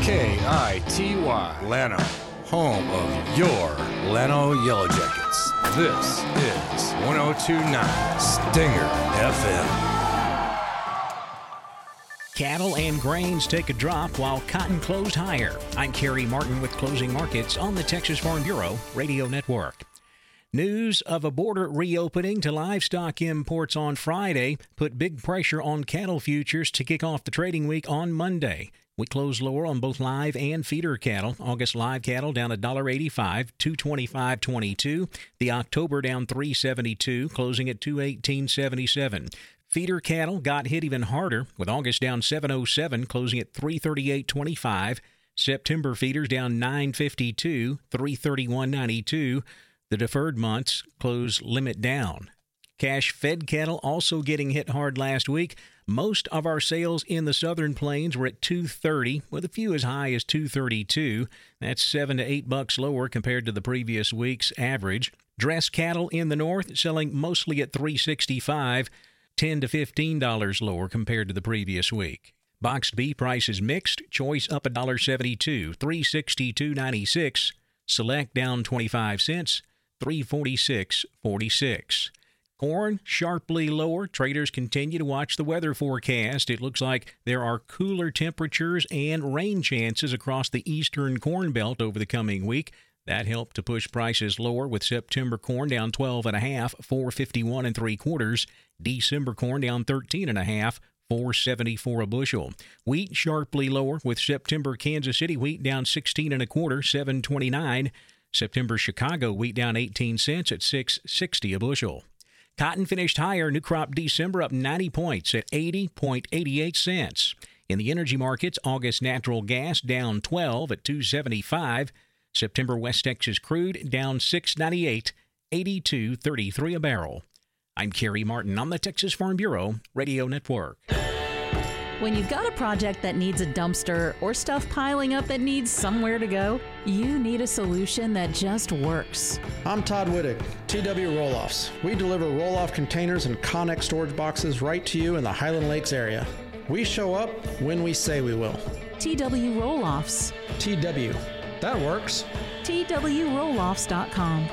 KITY, Llano, home of your Llano Yellow Jackets. This is 102.9 Stinger FM. Cattle and grains take a drop while cotton closed higher. I'm Kerry Martin with Closing Markets on the Texas Farm Bureau Radio Network. News of a border reopening to livestock imports on Friday put big pressure on cattle futures to kick off the trading week on Monday. We closed lower on both live and feeder cattle. August live cattle down $1.85, $225.22. The October down $3.72, closing at $218.77. Feeder cattle got hit even harder, with August down $7.07, closing at $338.25. September feeders down $9.52, $331.92. The deferred months close limit down. Cash fed cattle also getting hit hard last week. Most of our sales in the southern plains were at $230, with a few as high as $232. That's $7 to $8 lower compared to the previous week's average. Dressed cattle in the north selling mostly at $365. $10 to $15 lower compared to the previous week. Boxed beef prices mixed. Choice up $1.72, $362.96. Select down 25 cents, $346.46. Corn sharply lower. Traders continue to watch the weather forecast. It looks like there are cooler temperatures and rain chances across the eastern corn belt over the coming week. That helped to push prices lower, with September corn down 12.5, $4.51 3/4. December corn down 13.5, $4.74 a bushel. Wheat sharply lower, with September Kansas City wheat down 16 1/4, $7.29. September Chicago wheat down 18 cents at $6.60 a bushel. Cotton finished higher. New crop December up 90 points at 80.88 cents. In the energy markets, August natural gas down 12 at $2.75. September West Texas crude down $6.98, $82.33 a barrel. I'm Kerry Martin on the Texas Farm Bureau Radio Network. When you've got a project that needs a dumpster or stuff piling up that needs somewhere to go, you need a solution that just works. I'm Todd Wittig, TW Roll-Offs. We deliver roll-off containers and Connex storage boxes right to you in the Highland Lakes area. We show up when we say we will. TW Roll-Offs. TW. That works. TWRolloffs.com.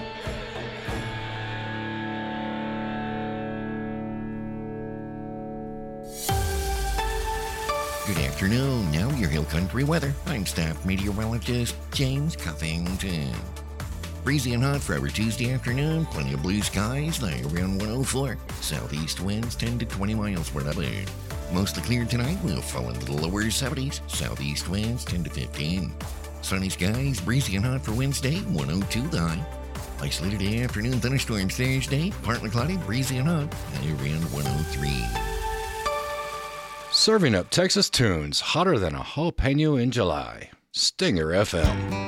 Good afternoon. Now your Hill Country weather. I'm staff meteorologist James Cuffington. Breezy and hot for our Tuesday afternoon. Plenty of blue skies, high around 104. Southeast winds 10 to 20 miles per hour. Mostly clear tonight. We'll fall into the lower 70s. Southeast winds 10 to 15. Sunny skies, breezy and hot for Wednesday, 102 the high. Isolated afternoon thunderstorms Thursday, partly cloudy, breezy and hot, high around 103. Serving up Texas tunes hotter than a jalapeno in July. Stinger FM.